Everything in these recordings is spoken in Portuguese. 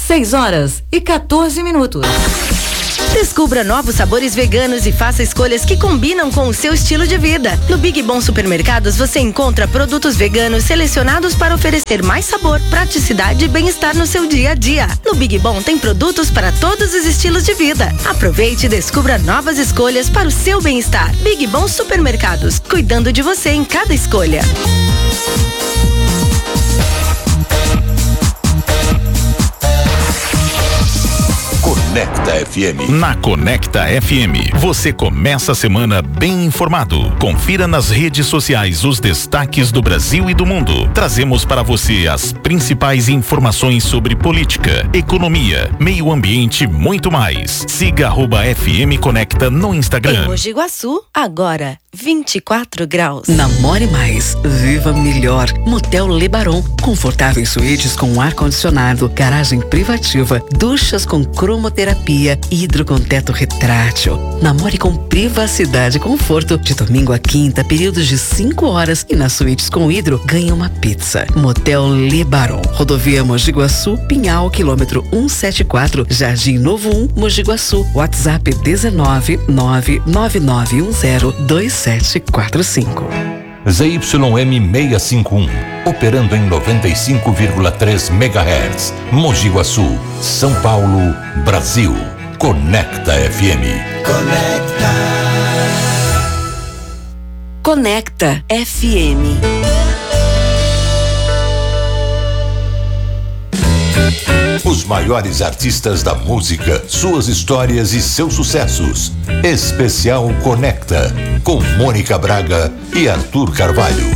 6h14. Descubra novos sabores veganos e faça escolhas que combinam com o seu estilo de vida. No Big Bom Supermercados você encontra produtos veganos selecionados para oferecer mais sabor, praticidade e bem-estar no seu dia a dia. No Big Bom tem produtos para todos os estilos de vida. Aproveite e descubra novas escolhas para o seu bem-estar. Big Bom Supermercados, cuidando de você em cada escolha. Conecta FM. Na Conecta FM, você começa a semana bem informado. Confira nas redes sociais os destaques do Brasil e do mundo. Trazemos para você as principais informações sobre política, economia, meio ambiente e muito mais. Siga @FM Conecta no Instagram. Em Mogi Guaçu, agora 24 graus. Namore mais, viva melhor. Motel Lebaron, confortáveis suítes com ar-condicionado, garagem privativa, duchas com cromoterapia, hidro com teto retrátil. Namore com privacidade e conforto. De domingo a quinta, períodos de 5 horas e nas suítes com hidro, ganha uma pizza. Motel Lebaron, rodovia Mogi Guaçu, Pinhal, quilômetro 174, Jardim Novo 1, Mogi Guaçu. WhatsApp 19-99910-2745. ZYM 651, operando em 95,3 MHz. Mogi Guaçu, São Paulo, Brasil. Conecta FM. Conecta FM. Os maiores artistas da música, suas histórias e seus sucessos. Especial Conecta, com Mônica Braga e Arthur Carvalho.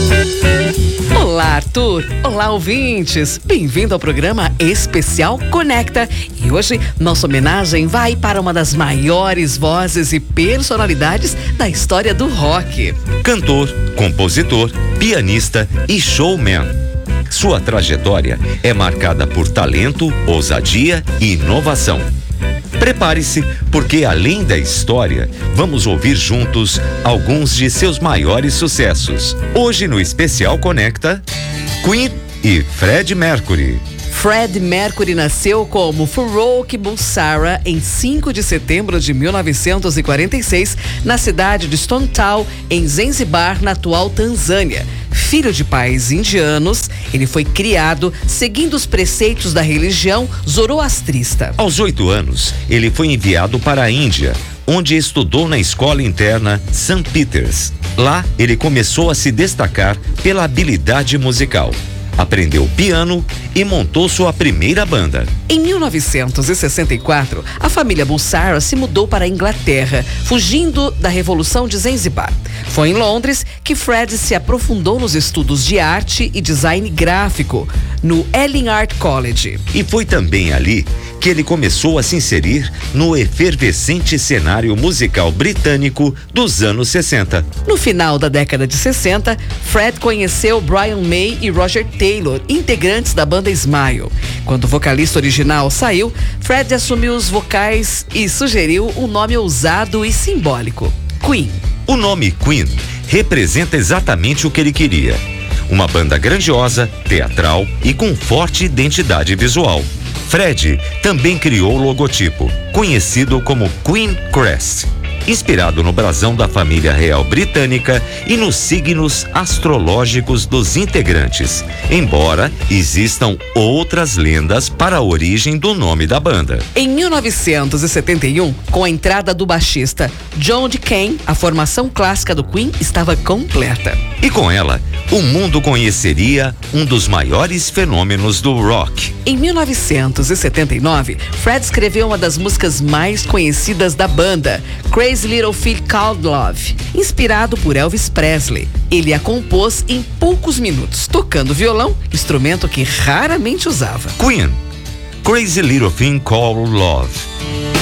Olá, Arthur. Olá, ouvintes. Bem-vindo ao programa Especial Conecta. E hoje, nossa homenagem vai para uma das maiores vozes e personalidades da história do rock. Cantor, compositor, pianista e showman. Sua trajetória é marcada por talento, ousadia e inovação. Prepare-se, porque além da história, vamos ouvir juntos alguns de seus maiores sucessos. Hoje no Especial Conecta, Queen e Freddie Mercury. Freddie Mercury nasceu como Farouk Bulsara em 5 de setembro de 1946, na cidade de Stone Town, em Zanzibar, na atual Tanzânia. Filho de pais indianos, ele foi criado seguindo os preceitos da religião zoroastrista. Aos 8 anos, ele foi enviado para a Índia, onde estudou na escola interna St. Peters. Lá, ele começou a se destacar pela habilidade musical. Aprendeu piano e montou sua primeira banda. Em 1964, a família Bulsara se mudou para a Inglaterra, fugindo da Revolução de Zanzibar. Foi em Londres que Fred se aprofundou nos estudos de arte e design gráfico, no Ealing Art College. E foi também ali que ele começou a se inserir no efervescente cenário musical britânico dos anos 60. No final da década de 60, Fred conheceu Brian May e Roger Taylor, integrantes da banda Smile. Quando o vocalista original saiu, Fred assumiu os vocais e sugeriu um nome ousado e simbólico: Queen. O nome Queen representa exatamente o que ele queria. Uma banda grandiosa, teatral e com forte identidade visual. Fred também criou o logotipo, conhecido como Queen Crest, inspirado no brasão da família real britânica e nos signos astrológicos dos integrantes, embora existam outras lendas para a origem do nome da banda. Em 1971, com a entrada do baixista John Deacon, a formação clássica do Queen estava completa. E com ela, o mundo conheceria um dos maiores fenômenos do rock. Em 1979, Fred escreveu uma das músicas mais conhecidas da banda, Crazy Little Thing Called Love, inspirado por Elvis Presley. Ele a compôs em poucos minutos, tocando violão, instrumento que raramente usava. Queen, Crazy Little Thing Called Love.